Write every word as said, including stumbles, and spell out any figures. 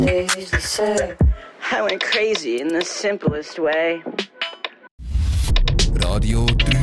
stays the same. I went crazy in the simplest way. Radio drei